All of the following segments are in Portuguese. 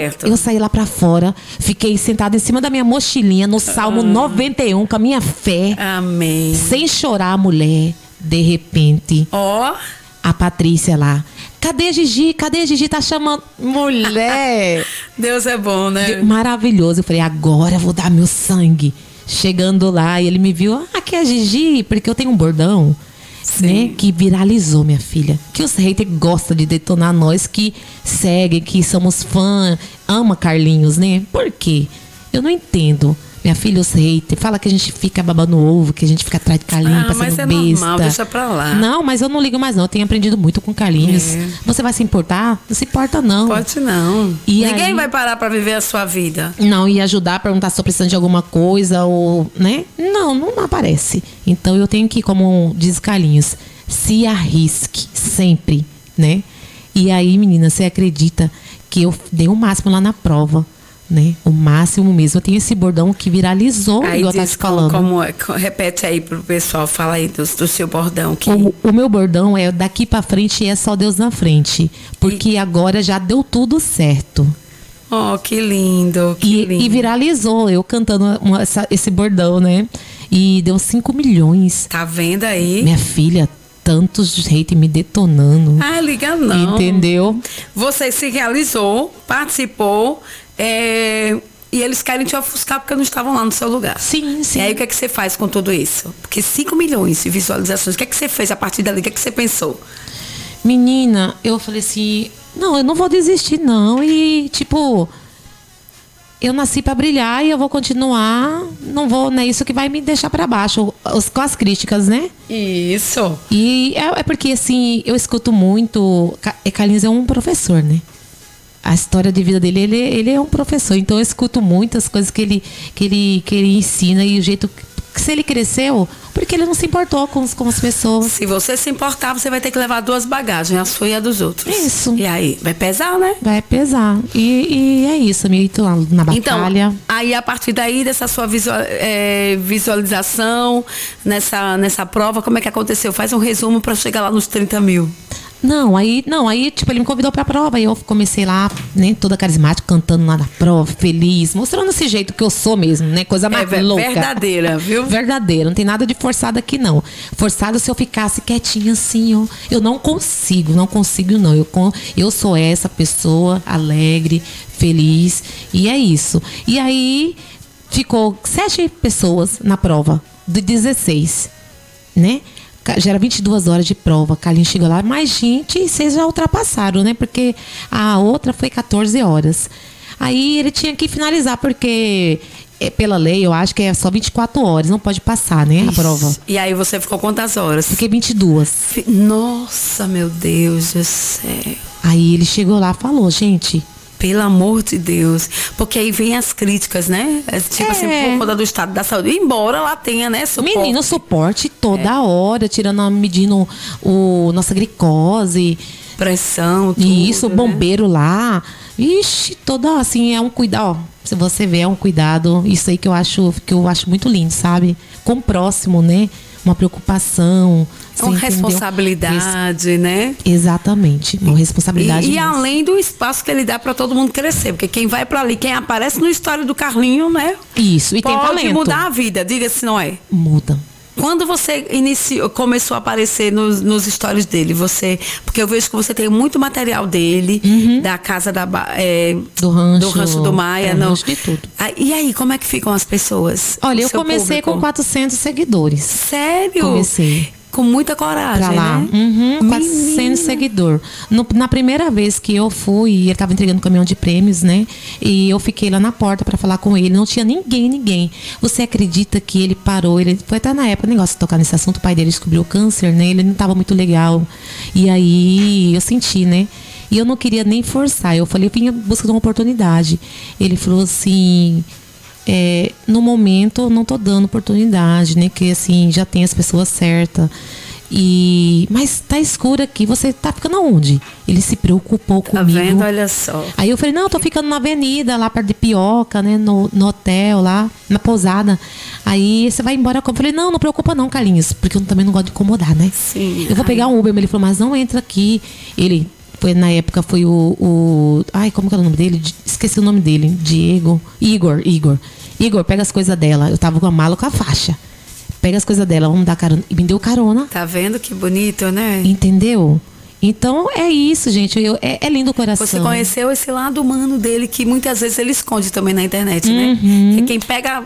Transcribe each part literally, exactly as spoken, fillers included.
certo. Eu saí lá pra fora, fiquei sentada em cima da minha mochilinha no Salmo ah. noventa e um, com a minha fé. Amém. Sem chorar, a mulher. De repente, ó, oh. a Patrícia lá. Cadê a Gigi? Cadê a Gigi? Tá chamando. Mulher! Deus é bom, né? Maravilhoso. Eu falei, agora eu vou dar meu sangue. Chegando lá, e ele me viu. Ah, aqui é a Gigi, porque eu tenho um bordão. Né, que viralizou, minha filha. Que os haters gostam de detonar nós que seguem, que somos fã, ama Carlinhos, né? Por quê? Eu não entendo. Minha filha, os haters, fala que a gente fica babando ovo, que a gente fica atrás de Carlinhos, ah, passando mas é besta. Normal, deixa pra lá. Não, mas eu não ligo mais não, eu tenho aprendido muito com Carlinhos. É. Você vai se importar? Não se importa não. Pode não. E ninguém aí... vai parar pra viver a sua vida. Não, e ajudar, perguntar se eu precisando de alguma coisa ou, né? Não, não aparece. Então eu tenho que, como diz Carlinhos, se arrisque sempre, né? E aí, menina, você acredita que eu dei o máximo lá na prova, né? O máximo mesmo. Eu tenho esse bordão que viralizou, aí igual eu tava te falando. Como, como, repete aí pro pessoal, fala aí do, do seu bordão. Que... O, o meu bordão é daqui pra frente é só Deus na frente. Porque e... agora já deu tudo certo. Oh, que lindo, que e, lindo. E viralizou, eu cantando uma, essa, esse bordão, né? E deu cinco milhões. Tá vendo aí? Minha filha, tantos haters me detonando. Ah, liga não. Entendeu? Você se realizou, participou, é, e eles querem te ofuscar porque não estavam lá no seu lugar. Sim, sim. E aí o que é que você faz com tudo isso? Porque cinco milhões de visualizações, o que é que você fez a partir dali? O que é que você pensou? Menina, eu falei assim, não, eu não vou desistir não. E tipo, eu nasci pra brilhar e eu vou continuar. Não vou, não é isso que vai me deixar pra baixo, os, com as críticas, né? Isso. E é, é porque assim, eu escuto muito. Carlinhos é um professor, né? A história de vida dele, ele, ele é um professor. Então eu escuto muitas coisas que ele, que ele, que ele ensina e o jeito que, se ele cresceu, porque ele não se importou com, com as pessoas. Se você se importar, você vai ter que levar duas bagagens, a sua e a dos outros. Isso. E aí, vai pesar, né? Vai pesar. E, e é isso, amigo. Tô lá na batalha. Então, aí a partir daí, dessa sua visual, é, visualização, nessa, nessa prova, como é que aconteceu? Faz um resumo para chegar lá nos trinta mil. Não, aí, não, aí, tipo, ele me convidou pra prova e eu comecei lá, né, toda carismática, cantando lá na prova, feliz, mostrando esse jeito que eu sou mesmo, né, coisa mais é, louca. Verdadeira, viu? Verdadeira, não tem nada de forçado aqui, não. Forçado se eu ficasse quietinha assim, ó, eu não consigo, não consigo, não. Eu, eu sou essa pessoa alegre, feliz, e é isso. E aí, ficou sete pessoas na prova, de dezesseis, né? Já era vinte e duas horas de prova. Carlinhos chegou lá, mas gente, vocês já ultrapassaram, né? Porque a outra foi quatorze horas. Aí ele tinha que finalizar, porque pela lei eu acho que é só vinte e quatro horas, não pode passar, né? A prova. E aí você ficou quantas horas? Fiquei vinte e duas. Nossa, meu Deus do céu. Aí ele chegou lá e falou, gente, pelo amor de Deus. Porque aí vem as críticas, né? Tipo é. assim, por conta do estado da saúde. Embora lá tenha, né, suporte. Menino, suporte toda é. hora, tirando, medindo o, nossa glicose. Pressão, tudo, isso, o né? bombeiro lá. Ixi, toda assim, é um cuidado, ó. Se você vê, é um cuidado. Isso aí que eu acho, que eu acho muito lindo, sabe? Com o próximo, né? Uma preocupação. É uma responsabilidade, Res... né? Exatamente, uma responsabilidade. E, e além do espaço que ele dá para todo mundo crescer, porque quem vai para ali, quem aparece no história do Carlinho, né? Isso, e tem talento. Pode mudar a vida, diga se não é. Muda. Quando você iniciou, começou a aparecer nos, nos stories dele, você, porque eu vejo que você tem muito material dele, uhum. da casa da é, do rancho do, rancho do Maia, é, não. Rancho de tudo. Ah, e aí, como é que ficam as pessoas? Olha, eu comecei público? com quatrocentos seguidores. Sério? Comecei. Com muita coragem, pra lá. né? Uhum, quatrocentos seguidores. Na primeira vez que eu fui, ele estava entregando um caminhão de prêmios, né? E eu fiquei lá na porta para falar com ele. Não tinha ninguém, ninguém. Você acredita que ele parou? Ele foi até na época, negócio de tocar nesse assunto. O pai dele descobriu o câncer, né? Ele não estava muito legal. E aí eu senti, né? E eu não queria nem forçar. Eu falei, eu vim em busca de uma oportunidade. Ele falou assim... É, no momento não tô dando oportunidade, né? Que assim, já tem as pessoas certas. E mas tá escuro aqui, você tá ficando aonde? Ele se preocupou comigo. Tá vendo? Olha só. Aí eu falei, não, eu tô ficando na avenida, lá perto de Pioca, né? No, no hotel lá, na pousada. Aí você vai embora. Eu falei, não, não preocupa não, Carlinhos, porque eu também não gosto de incomodar, né? Sim. Eu vou ai. pegar um Uber. Ele falou, mas não entra aqui. Ele Foi, na época foi o, o... Ai, como que é o nome dele? Esqueci o nome dele. Diego. Igor, Igor. Igor, pega as coisas dela. Eu tava com a mala com a faixa. Pega as coisas dela, vamos dar carona. E me deu carona. Tá vendo que bonito, né? Entendeu? Então é isso, gente. Eu, é, é lindo o coração. Você conheceu esse lado humano dele que muitas vezes ele esconde também na internet, né? Uhum. Que quem pega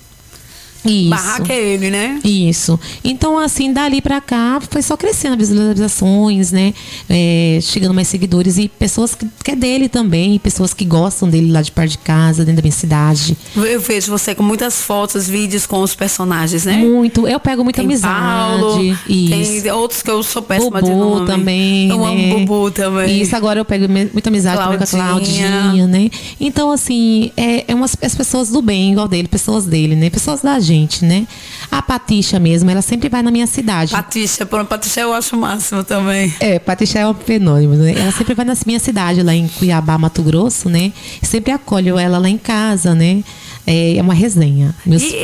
Isso. barraca é ele, né? Isso. Então, assim, dali pra cá, foi só crescendo as visualizações, né? É, chegando mais seguidores e pessoas que, que é dele também, pessoas que gostam dele lá de perto de casa, dentro da minha cidade. Eu vejo você com muitas fotos, vídeos com os personagens, né? Muito. Eu pego muita Tem amizade. Paulo, Isso. tem outros que eu sou péssima de Bubu nome. também, Eu né? amo Bubu também. Isso, agora eu pego me- muita amizade também com a Claudinha. Claudinha, né? Então, assim, é, é umas as pessoas do bem, igual dele, pessoas dele, né? Pessoas da gente, né? A Patícia mesmo, ela sempre vai na minha cidade. Patrícia, pronto, Patrícia eu acho o máximo também. É, Patícia é um fenômeno, né? Ela sempre vai na minha cidade, lá em Cuiabá, Mato Grosso, né? Sempre acolho ela lá em casa, né? É, é uma resenha. Meus... E,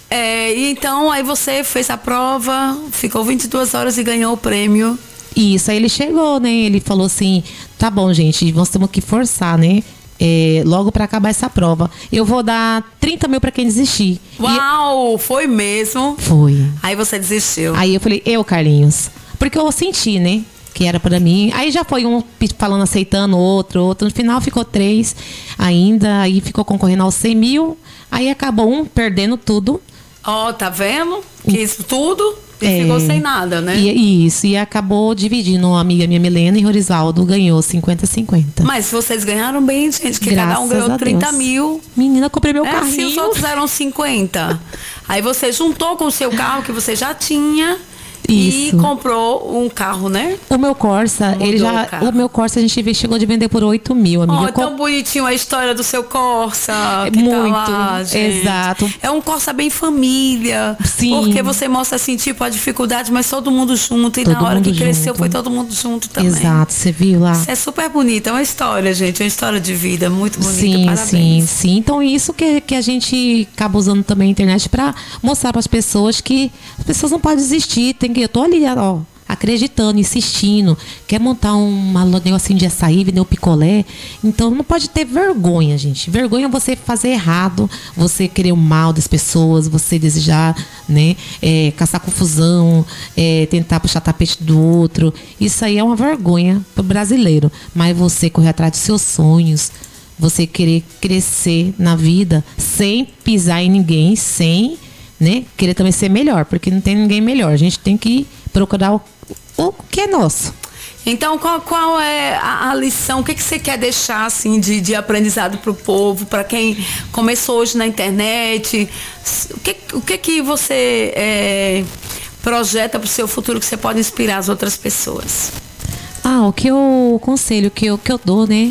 é, e então, aí você fez a prova, ficou vinte e duas horas e ganhou o prêmio. Isso, aí ele chegou, né? Ele falou assim, tá bom, gente, nós temos que forçar, né? É, logo para acabar essa prova. Eu vou dar trinta mil para quem desistir. Uau, foi mesmo? E... Foi. Aí você desistiu. Aí eu falei, eu, Carlinhos. Porque eu senti, né? Que era para mim. Aí já foi um falando, aceitando, outro, outro. No final ficou três ainda. Aí ficou concorrendo aos cem mil. Aí acabou um perdendo tudo. Ó, oh, tá vendo? Que isso tudo e É, ficou sem nada, né? E, isso, e acabou dividindo. Uma amiga minha, Milena, e Rorisaldo ganhou cinquenta a cinquenta. Mas vocês ganharam bem, gente, que Graças cada um ganhou a trinta Deus. mil. Menina, comprei meu É, carrinho. se os outros eram cinquenta. Aí você juntou com o seu carro que você já tinha Isso. e comprou um carro, né? O meu Corsa, Mudou ele já. o carro. O meu Corsa a gente chegou de vender por oito mil, amiga. Ó, Eu é tão co- bonitinho a história do seu Corsa. Que Muito, tá lá, gente. exato. É um Corsa bem família. Sim. Porque você mostra assim, tipo, a dificuldade, mas todo mundo junto. E Todo na hora que mundo cresceu, junto. foi todo mundo junto também. Exato, você viu lá? Isso é super bonito. É uma história, gente. É uma história de vida muito bonita. Sim, Parabéns. sim, sim. Então isso que, que a gente acaba usando também a internet para mostrar para as pessoas que as pessoas não podem desistir. Tem que eu tô ali, ó, acreditando, insistindo. Quer montar um negocinho de açaí, vender um picolé? Então não pode ter vergonha, gente. Vergonha é você fazer errado, você querer o mal das pessoas, você desejar, né, é, caçar confusão, é, tentar puxar tapete do outro. Isso aí é uma vergonha pro brasileiro. Mas você correr atrás dos seus sonhos, você querer crescer na vida sem pisar em ninguém, sem, né, querer também ser melhor, porque não tem ninguém melhor. A gente tem que procurar o, o que é nosso. Então, qual, qual é a, a lição? O que, que você quer deixar assim, de, de aprendizado para o povo, para quem começou hoje na internet? O que, o que, que você é, projeta para o seu futuro que você pode inspirar as outras pessoas? Ah, o que eu o conselho que eu, que eu dou, né?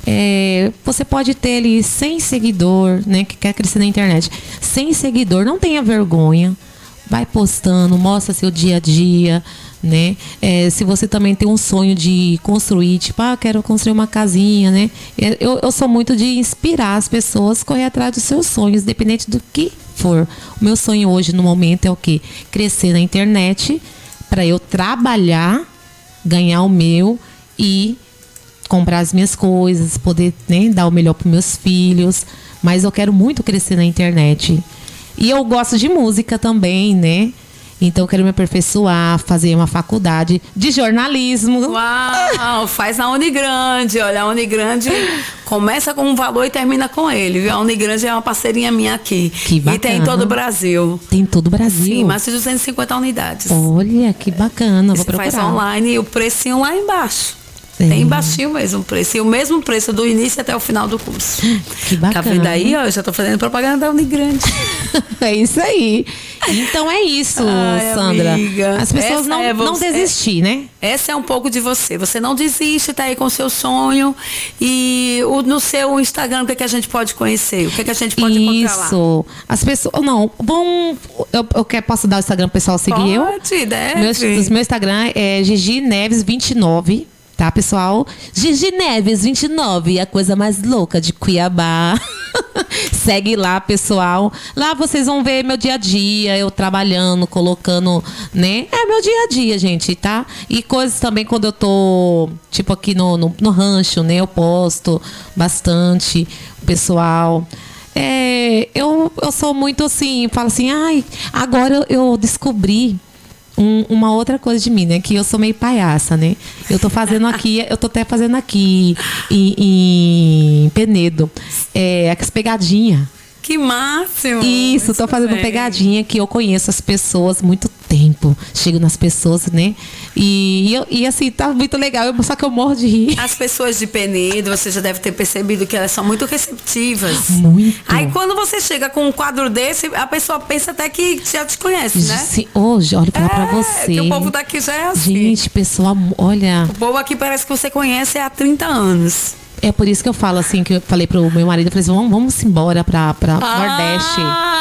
É, você pode ter ali cem seguidor, né? Que quer crescer na internet. cem seguidor, não tenha vergonha. Vai postando, mostra seu dia a dia, né? É, se você também tem um sonho de construir, tipo, ah, quero construir uma casinha, né? Eu, eu sou muito de inspirar as pessoas a correr atrás dos seus sonhos, independente do que for. O meu sonho hoje, no momento, é o quê? Crescer na internet para eu trabalhar, ganhar o meu e comprar as minhas coisas, poder, né, dar o melhor para meus filhos. Mas eu quero muito crescer na internet. E eu gosto de música também, né? Então eu quero me aperfeiçoar, fazer uma faculdade de jornalismo. Uau, faz na Unigrande. Olha, a Unigrande começa com um valor e termina com ele, viu? A Unigrande é uma parceirinha minha aqui. Que bacana. E tem em todo o Brasil. Tem em todo o Brasil? Sim, mais de duzentas e cinquenta unidades. Olha, que bacana, vou Você procurar. faz online e o precinho lá embaixo. É. Tem baixinho mesmo o preço. E o mesmo preço do início até o final do curso. Que bacana. Tá vendo aí, ó? Eu já tô fazendo propaganda da Unigrande. É isso aí. Então é isso, Ai, Sandra. amiga. As pessoas Essa não, é não você- desistir, né? Essa é um pouco de você. Você não desiste, tá aí com o seu sonho. E o, no seu Instagram, o que, é que a gente pode conhecer? O que, é que a gente pode encontrar lá? Isso. As pessoas. Não, bom. Eu, eu quero, posso dar o Instagram pro pessoal seguir eu? Pode, deve. Meu, o meu Instagram é Gigi Neves vinte e nove. Tá, pessoal? Gigi Neves vinte e nove, a coisa mais louca de Cuiabá. Segue lá, pessoal. Lá vocês vão ver meu dia a dia, eu trabalhando, colocando, né? É meu dia a dia, gente, tá? E coisas também quando eu tô, tipo, aqui no, no, no rancho, né? Eu posto bastante, pessoal. É, eu, eu sou muito assim, falo assim, ai, agora eu, eu descobri um, uma outra coisa de mim, né? Que eu sou meio palhaça, né? Eu tô fazendo aqui, eu tô até fazendo aqui em, em Penedo, é, as pegadinhas. Que máximo! Isso, tô fazendo bem. pegadinha que eu conheço as pessoas há muito tempo. Chego nas pessoas, né? E, eu, e assim, tá muito legal, eu, só que eu morro de rir. As pessoas de Penedo, você já deve ter percebido que elas são muito receptivas. Muito. Aí quando você chega com um quadro desse, a pessoa pensa até que já te conhece, né? Sim, hoje, olha, falar é, pra você. Que o povo daqui já é assim. Gente, pessoal, olha. O povo aqui parece que você conhece há trinta anos. É por isso que eu falo assim, que eu falei pro meu marido, eu falei assim, vamos, vamos embora pra, pra ah, Nordeste.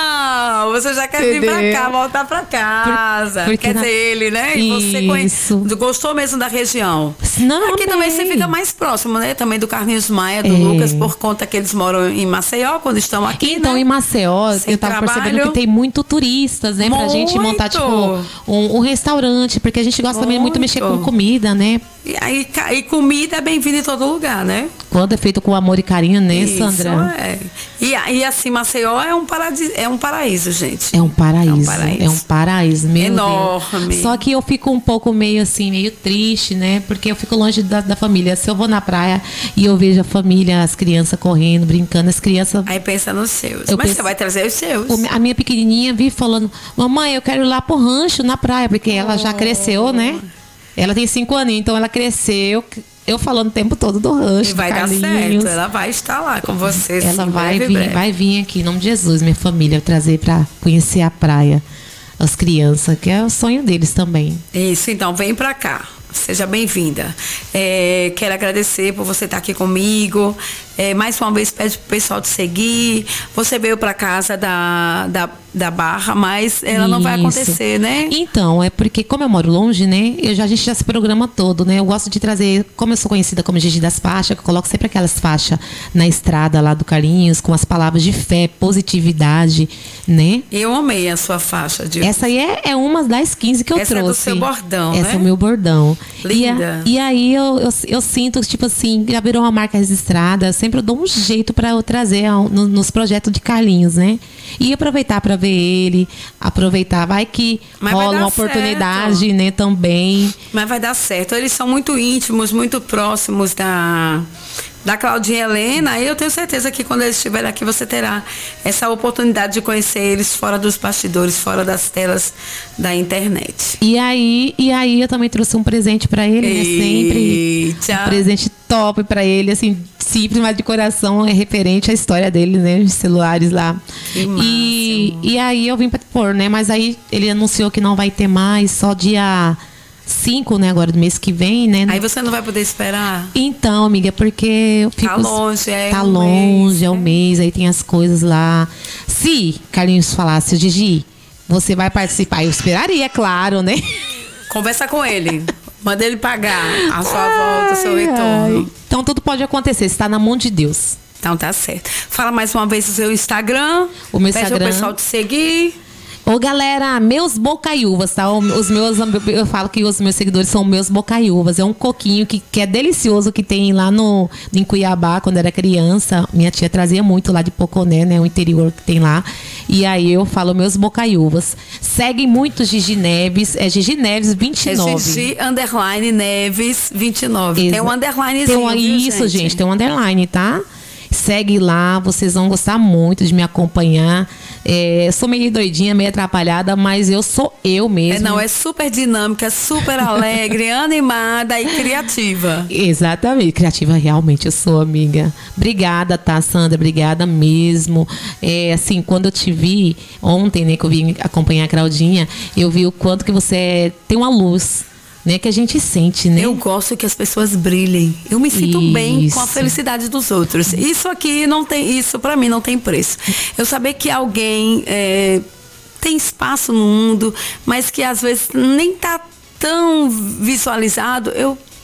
Ah, você já quer Entendeu? vir pra cá, voltar pra casa. Por, quer na... dizer, ele, né? E você conhece, gostou mesmo da região. Não, aqui amei. também você fica mais próximo, né? Também do Carlinhos Maia, do é. Lucas, por conta que eles moram em Maceió, quando estão aqui, Então, né? em Maceió, Sem eu tava trabalho. percebendo que tem muito turistas, né? Muito. Pra gente montar, tipo, um, um restaurante, porque a gente gosta muito. também muito de mexer com comida, né? E, aí, e comida é bem-vinda em todo lugar, né? Quando é feito com amor e carinho, né, Isso, Sandra? É. E, e assim, Maceió é um, paradis, é um paraíso, gente. É um paraíso. É um paraíso, é um paraíso meu enorme. Deus. Só que eu fico um pouco meio assim, meio triste, né? Porque eu fico longe da, da família. Se eu vou na praia e eu vejo a família, as crianças correndo, brincando, as crianças... Aí pensa nos seus. Eu Mas penso, você vai trazer os seus. A minha pequenininha vive falando, mamãe, eu quero ir lá pro rancho, na praia, porque oh. ela já cresceu, né? Ela tem cinco aninhos, então ela cresceu... Eu falando o tempo todo do rancho. E vai dar certo, ela vai estar lá com vocês. Ela sim, vai breve, vir, breve. vai vir aqui, em nome de Jesus, minha família, trazer para conhecer a praia, as crianças, que é o sonho deles também. Isso, então vem para cá. Seja bem-vinda. É, quero agradecer por você estar aqui comigo. É, mais uma vez pede pro pessoal te seguir. Você veio para casa da, da, da Barra, mas ela Isso. não vai acontecer, né? Então, é porque como eu moro longe, né? Eu já, a gente já se programa todo, né? Eu gosto de trazer, como eu sou conhecida como Gigi das Faixas, que eu coloco sempre aquelas faixas na estrada lá do Carlinhos, com as palavras de fé, positividade, né? Eu amei a sua faixa. De... Essa aí é, é uma das quinze que eu Essa trouxe. Essa é do seu bordão, Essa né? é o meu bordão. Linda. E, a, e aí eu, eu, eu sinto, tipo assim, já virou uma marca registrada, sempre eu dou um jeito para eu trazer ao, no, nos projetos de Carlinhos, né? E aproveitar para ver ele, aproveitar, vai que Mas rola vai uma oportunidade, certo. né, também. Mas vai dar certo. Eles são muito íntimos, muito próximos da... da Claudinha e Helena, eu tenho certeza que quando eles estiverem aqui você terá essa oportunidade de conhecer eles fora dos bastidores, fora das telas da internet. E aí, e aí eu também trouxe um presente para ele, né? Sempre um presente top para ele, assim, simples, mas de coração, é referente à história dele, né? Os celulares lá. Que e, e aí eu vim para pôr, né? Mas aí ele anunciou que não vai ter mais, só dia cinco, né, agora do mês que vem, né? Aí você não vai poder esperar? Então, amiga, porque eu fico... Tá longe, é Tá um longe, mês, é um né? mês, aí tem as coisas lá. Se Carlinhos falasse, Gigi, você vai participar, eu esperaria, claro, né? Conversa com ele. Manda ele pagar a sua ai, volta, o seu retorno. Ai. Então tudo pode acontecer, está na mão de Deus. Então tá certo. Fala mais uma vez o seu Instagram. O meu Pede Instagram. o pessoal te seguir. Ô, galera, meus bocaiúvas, tá? Os meus, eu falo que os meus seguidores são meus bocaiúvas. É um coquinho que, que é delicioso, que tem lá no, em Cuiabá, quando era criança. Minha tia trazia muito lá de Poconé, né? O interior que tem lá. E aí eu falo meus bocaiúvas. Segue muito Gigi Neves. É Gigi Neves vinte e nove. É Gigi underline Neves vinte e nove. Exa Tem um underlinezinho, tem um, viu, Isso, gente? gente, tem um underline, tá? Segue lá, vocês vão gostar muito de me acompanhar. É, sou meio doidinha, meio atrapalhada, mas eu sou eu mesma. É, não, é super dinâmica, super alegre, animada e criativa. Exatamente, criativa realmente eu sou, amiga. Obrigada, tá, Sandra? Obrigada mesmo. É, assim, quando eu te vi ontem, né, que eu vim acompanhar a Claudinha, eu vi o quanto que você tem uma luz, né, que a gente sente, né? Eu gosto que as pessoas brilhem. Eu me sinto Isso. bem com a felicidade dos outros. Isso aqui não tem, isso para mim não tem preço. Eu saber que alguém é, tem espaço no mundo, mas que às vezes nem tá tão visualizado, eu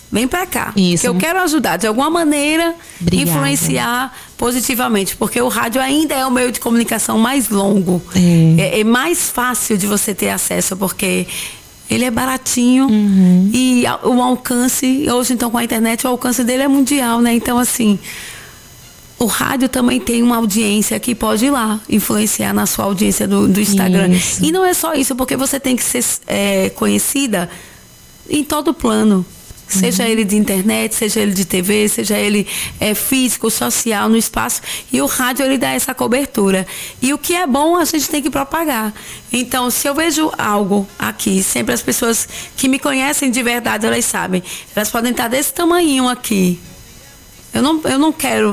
vem pra cá. Isso. Que eu quero ajudar, de alguma maneira, Obrigada. influenciar positivamente. Porque o rádio ainda é o meio de comunicação mais longo. É. É, é mais fácil de você ter acesso, porque ele é baratinho Uhum. e a- o alcance, hoje então com a internet, o alcance dele é mundial, né? Então, assim, o rádio também tem uma audiência que pode ir lá, influenciar na sua audiência do, do Instagram. Isso. E não é só isso, porque você tem que ser é, conhecida em todo plano. Seja ele de internet, seja ele de T V, seja ele é, físico, social, no espaço. E o rádio, ele dá essa cobertura. E o que é bom, a gente tem que propagar. Então, se eu vejo algo aqui, sempre as pessoas que me conhecem de verdade, elas sabem. Elas podem estar desse tamanhinho aqui. Eu não, eu não quero...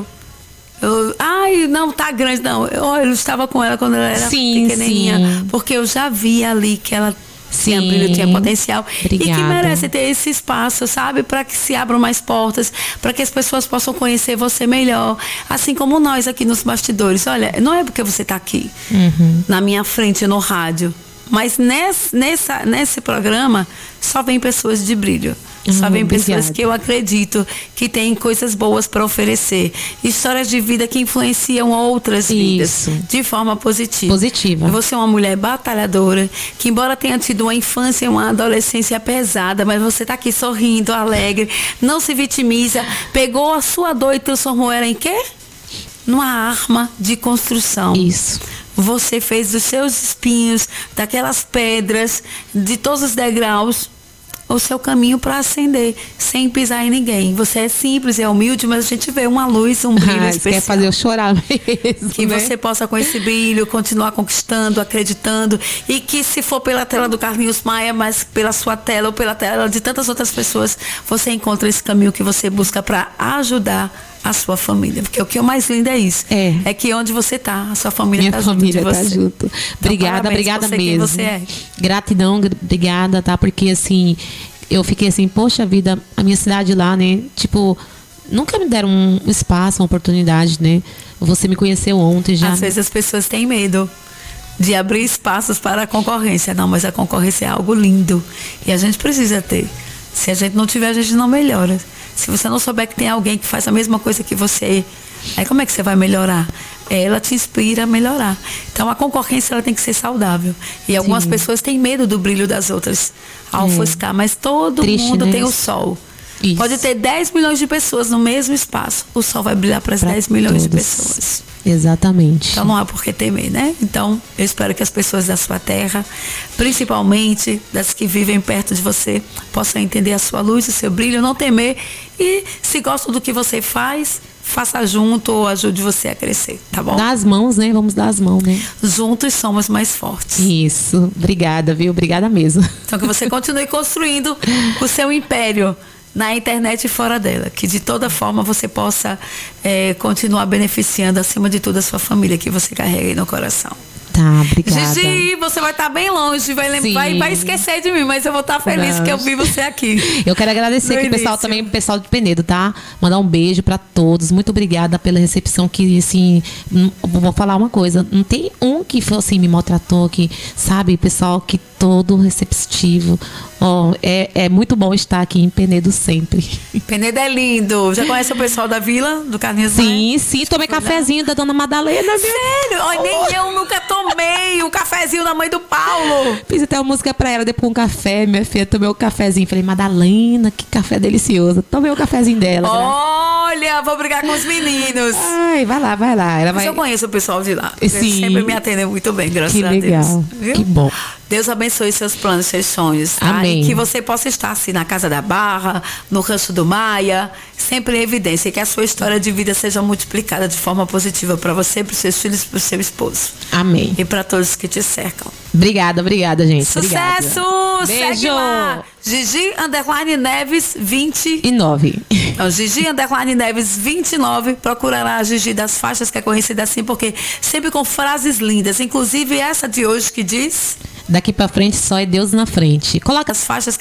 Eu, ai, não, tá grande, não. Eu, eu estava com ela quando ela era Sim, pequenininha. sim. Porque eu já vi ali que ela tinha Sim. brilho, tinha potencial. E que Obrigada. merece ter esse espaço, sabe? Para que se abram mais portas, para que as pessoas possam conhecer você melhor. Assim como nós aqui nos bastidores. Olha, não é porque você está aqui, Uhum. na minha frente, no rádio. Mas nesse, nessa, nesse programa só vem pessoas de brilho. Só Ah, vem pessoas obrigada. que eu acredito que têm coisas boas para oferecer. Histórias de vida que influenciam outras vidas Isso. de forma positiva. Positiva. Você é uma mulher batalhadora, que embora tenha tido uma infância e uma adolescência pesada, mas você está aqui sorrindo, alegre, não se vitimiza, pegou a sua dor e transformou ela em quê? Numa arma de construção. Isso. Você fez dos seus espinhos, daquelas pedras, de todos os degraus, o seu caminho para ascender, sem pisar em ninguém. Você é simples, é humilde, mas a gente vê uma luz, um brilho Ah, isso especial. quer fazer eu chorar mesmo, Que né? você possa, com esse brilho, continuar conquistando, acreditando. E que, se for pela tela do Carlinhos Maia, mas pela sua tela ou pela tela de tantas outras pessoas, você encontra esse caminho que você busca para ajudar a sua família. Porque o que é mais lindo é isso. É. É que onde você está, a sua família Minha está junto família de tá você. junto. Então, Obrigada, parabéns obrigada por ser quem mesmo. você é. Gratidão, gr- obrigada, tá? Porque assim, eu fiquei assim, poxa vida, a minha cidade lá, né? Tipo, nunca me deram um espaço, uma oportunidade, né? Você me conheceu ontem já. Às vezes as pessoas têm medo de abrir espaços para a concorrência. Não, mas a concorrência é algo lindo. E a gente precisa ter. Se a gente não tiver, a gente não melhora. Se você não souber que tem alguém que faz a mesma coisa que você, aí como é que você vai melhorar? Ela te inspira a melhorar. Então a concorrência, ela tem que ser saudável. E algumas Sim. pessoas têm medo do brilho das outras ao ofuscar, mas todo Triste, mundo né? tem o sol. Isso. Pode ter dez milhões de pessoas no mesmo espaço. O sol vai brilhar para as Pra dez milhões de todos. pessoas. Exatamente. Então não há por que temer, né? Então eu espero que as pessoas da sua terra, principalmente das que vivem perto de você, possam entender a sua luz, o seu brilho, não temer. E se gostam do que você faz, faça junto ou ajude você a crescer, tá bom? Dá as mãos, né? Vamos dar as mãos, né? Juntos somos mais fortes. Isso. Obrigada, viu? Obrigada mesmo. Então que você continue construindo o seu império na internet e fora dela. Que de toda forma você possa é, continuar beneficiando, acima de tudo, a sua família que você carrega aí no coração. Tá, obrigada. Gigi, você vai estar bem longe, vai, lem- Sim. vai, vai esquecer de mim, mas eu vou estar feliz Não. que eu vi você aqui. Eu quero agradecer No aqui o pessoal início. também, o pessoal de Penedo, tá? Mandar um beijo pra todos. Muito obrigada pela recepção que, assim, não- vou falar uma coisa. Não tem um que foi assim, me maltratou, que, sabe, pessoal que todo receptivo. Ó, é, é muito bom estar aqui em Penedo sempre. Penedo é lindo. Já conhece o pessoal da vila, do Carlinhos Maia? Sim, sim, tomei cafezinho da dona Madalena, viu? Sério? Ai, nem eu nunca tomei o cafezinho da mãe do Paulo. Fiz até uma música pra ela, depois um café, minha filha, tomei o cafezinho. Falei, Madalena, que café delicioso. Tomei o cafezinho dela. Olha, vou brigar com os meninos. Ai, vai lá, vai lá. Ela Mas vai... eu conheço o pessoal de lá. Eles Sim. sempre me atendem muito bem, graças Que a legal. Deus. Viu? Que bom. Deus abençoe seus planos, seus sonhos. Tá? Amém. E que você possa estar assim na Casa da Barra, no Rancho do Maia, sempre em evidência. E que a sua história de vida seja multiplicada de forma positiva para você, para os seus filhos, para o seu esposo. Amém. E para todos que te cercam. Obrigada, obrigada, gente. Sucesso! Obrigada. Segue Beijo! lá. Gigi Underline Neves vinte. E nove. Então, Gigi Underline Neves vinte e nove. Procura lá a Gigi das Faixas, que é conhecida assim, porque sempre com frases lindas. Inclusive essa de hoje que diz: Daqui pra frente só é Deus na frente. Coloca as faixas